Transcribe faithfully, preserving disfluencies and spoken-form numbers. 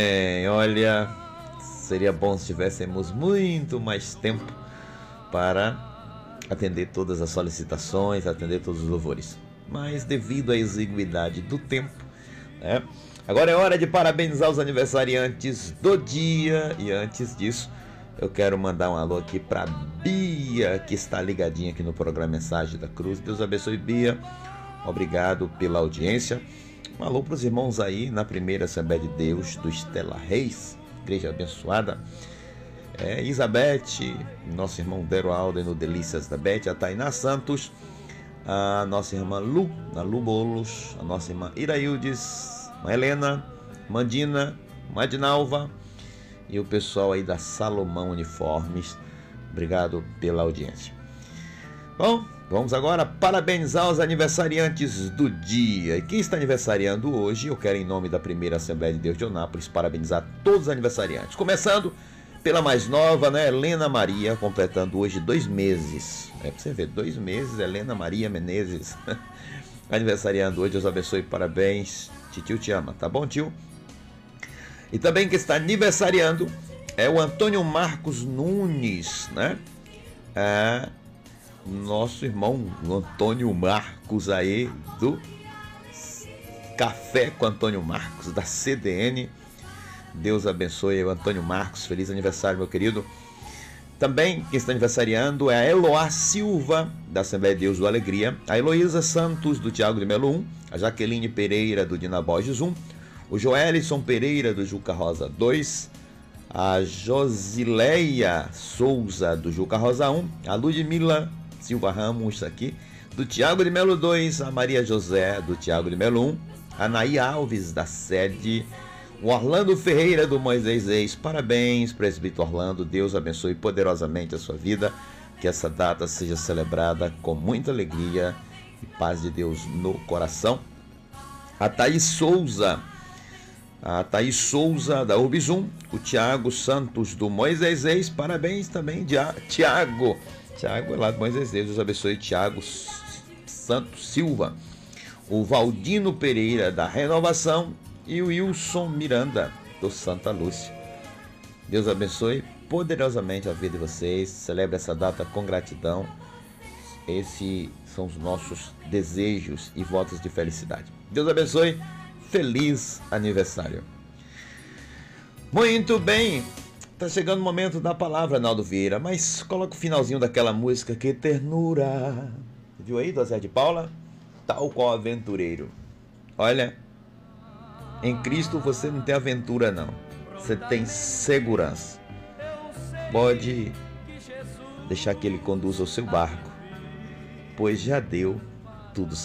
Bem, olha, seria bom se tivéssemos muito mais tempo para atender todas as solicitações, atender todos os louvores. Mas devido à exiguidade do tempo, né? Agora é hora de parabenizar os aniversariantes do dia. E antes disso, eu quero mandar um alô aqui para Bia, que está ligadinha aqui no programa Mensagem da Cruz. Deus abençoe, Bia. Obrigado pela audiência. Um alô para os irmãos aí na primeira Assembleia de Deus do Estela Reis, igreja abençoada. É, Isabete, nosso irmão Dero Alden no Delícias da Bete, a Tainá Santos, a nossa irmã Lu, na Lu Bolos, a nossa irmã Iraildes, a Helena, Mandina, Madinalva e o pessoal aí da Salomão Uniformes. Obrigado pela audiência. Bom, vamos agora parabenizar os aniversariantes do dia. E quem está aniversariando hoje, eu quero, em nome da primeira Assembleia de Deus de Eunápolis, parabenizar todos os aniversariantes. Começando pela mais nova, né, Helena Maria, completando hoje dois meses. É para você ver, dois meses, Helena Maria Menezes. Aniversariando hoje, Deus abençoe, parabéns. Tio te ama, tá bom, tio? E também quem está aniversariando é o Antônio Marcos Nunes, né? É... nosso irmão Antônio Marcos aí do Café com Antônio Marcos da C D N. Deus abençoe o Antônio Marcos, feliz aniversário, meu querido. Também quem está aniversariando é a Eloá Silva da Assembleia de Deus do Alegria, a Heloísa Santos do Tiago de Melo um, a Jaqueline Pereira do Dina Borges um, o Joelison Pereira do Juca Rosa dois, a Josileia Souza do Juca Rosa um, a Ludmila Silva Ramos aqui, do Tiago de Melo dois, a Maria José do Tiago de Melo um, a Naí Alves da sede, o Orlando Ferreira do Moisés Ex. Parabéns, presbítero Orlando, Deus abençoe poderosamente a sua vida, que essa data seja celebrada com muita alegria e paz de Deus no coração. A Thaís Souza, a Thaís Souza da Urbizum, o Tiago Santos do Moisés Ex. Parabéns também, Tiago. Tiago, lá do Moisés, Deus abençoe. Tiago Santos Silva, o Valdino Pereira da Renovação e o Wilson Miranda do Santa Lúcia. Deus abençoe poderosamente a vida de vocês. Celebre essa data com gratidão. Esses são os nossos desejos e votos de felicidade. Deus abençoe. Feliz aniversário. Muito bem. Tá chegando o momento da palavra, Naldo Vieira, mas coloca o finalzinho daquela música, Que Ternura. Viu aí, do Zé de Paula? Tal qual aventureiro. Olha, em Cristo você não tem aventura não, você tem segurança. Pode deixar que Ele conduza o seu barco, pois já deu tudo certo.